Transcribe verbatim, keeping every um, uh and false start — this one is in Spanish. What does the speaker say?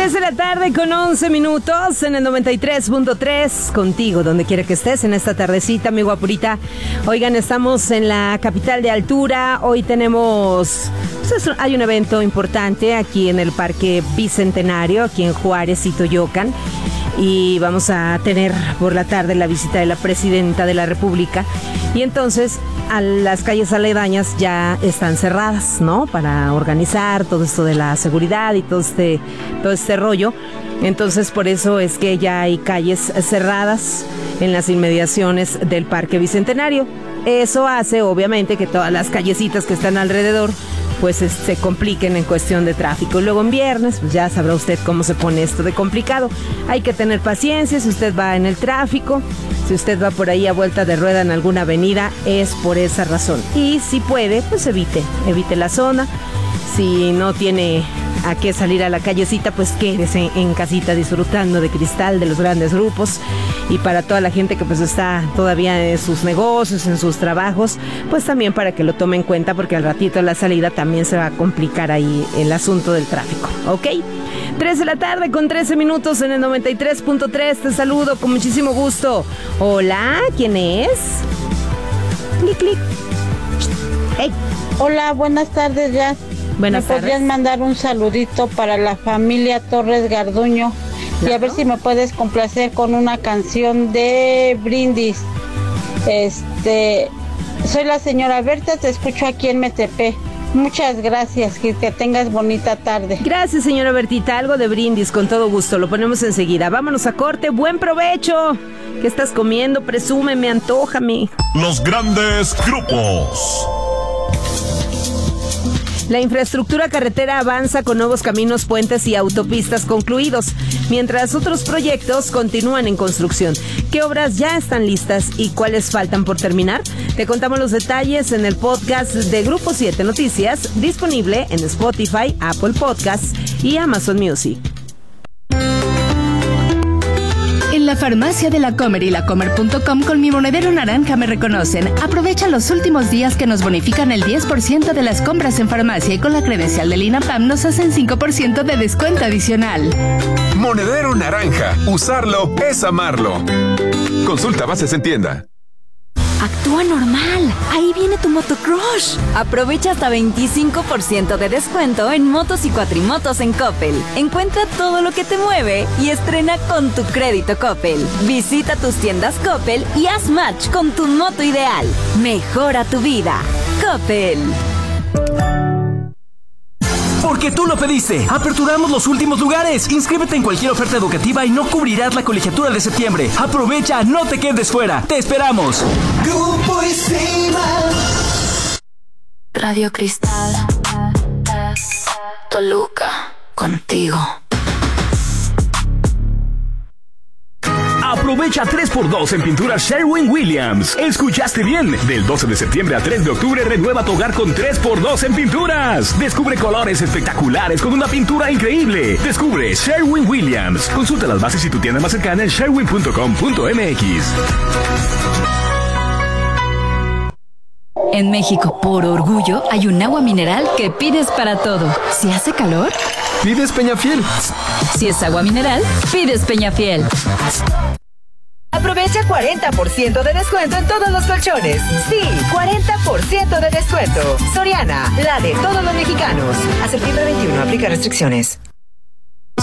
tres de la tarde con once minutos en el noventa y tres punto tres, contigo donde quiera que estés en esta tardecita, mi guapurita. Oigan, estamos en la capital de altura. Hoy tenemos, pues, hay un evento importante aquí en el Parque Bicentenario, aquí en Juárez y Toyocan. Y vamos a tener por la tarde la visita de la presidenta de la República. Y entonces a las calles aledañas ya están cerradas, ¿no? Para organizar todo esto de la seguridad y todo este, todo este rollo. Entonces por eso es que ya hay calles cerradas en las inmediaciones del Parque Bicentenario. Eso hace obviamente que todas las callecitas que están alrededor pues se compliquen en cuestión de tráfico. Luego en viernes, pues ya sabrá usted cómo se pone esto de complicado. Hay que tener paciencia si usted va en el tráfico, si usted va por ahí a vuelta de rueda en alguna avenida, es por esa razón. Y si puede, pues evite, evite la zona. Si no tiene a qué salir a la callecita, pues quédese en casita disfrutando de Cristal, de los grandes grupos. Y para toda la gente que pues está todavía en sus negocios, en sus trabajos, pues también para que lo tome en cuenta, porque al ratito de la salida también se va a complicar ahí el asunto del tráfico, ¿ok? tres de la tarde con trece minutos en el noventa y tres punto tres, te saludo con muchísimo gusto. Hola, ¿quién es? Clic, clic. Hey. Hola, buenas tardes, ya. Buenas ¿Me tardes. podrías mandar un saludito para la familia Torres Garduño? Claro. Y a ver si me puedes complacer con una canción de Brindis. Este, soy la señora Berta, te escucho aquí en Metepé. Muchas gracias, que, que tengas bonita tarde. Gracias, señora Bertita, algo de Brindis, con todo gusto, lo ponemos enseguida. Vámonos a corte, buen provecho. ¿Qué estás comiendo? Presúmeme, antójame. Los grandes grupos. La infraestructura carretera avanza con nuevos caminos, puentes y autopistas concluidos, mientras otros proyectos continúan en construcción. ¿Qué obras ya están listas y cuáles faltan por terminar? Te contamos los detalles en el podcast de Grupo siete Noticias, disponible en Spotify, Apple Podcasts y Amazon Music. En la farmacia de la Comer y la Comer punto com con mi monedero naranja me reconocen. Aprovecha los últimos días que nos bonifican el diez por ciento de las compras en farmacia y con la credencial del INAPAM nos hacen cinco por ciento de descuento adicional. Monedero naranja. Usarlo es amarlo. Consulta bases en tienda. Actúa normal. Ahí viene tu motocrush. Aprovecha hasta veinticinco por ciento de descuento en motos y cuatrimotos en Coppel. Encuentra todo lo que te mueve y estrena con tu crédito Coppel. Visita tus tiendas Coppel y haz match con tu moto ideal. Mejora tu vida. Coppel. Porque tú lo pediste. Aperturamos los últimos lugares. Inscríbete en cualquier oferta educativa y no cubrirás la colegiatura de septiembre. Aprovecha, no te quedes fuera. Te esperamos. Grupo Isima. Radio Cristal. Toluca. Contigo. Aprovecha tres por dos en pintura Sherwin-Williams. ¿Escuchaste bien? Del doce de septiembre al tres de octubre renueva tu hogar con tres por dos en pinturas. Descubre colores espectaculares con una pintura increíble. Descubre Sherwin-Williams. Consulta las bases y tu tienda más cercana en sherwin punto com punto m x. En México, por orgullo, hay un agua mineral que pides para todo. Si hace calor, pides Peñafiel. Si es agua mineral, pides Peñafiel. Aprovecha cuarenta por ciento de descuento en todos los colchones. Sí, cuarenta por ciento de descuento. Soriana, la de todos los mexicanos. A septiembre veintiuno, aplica restricciones.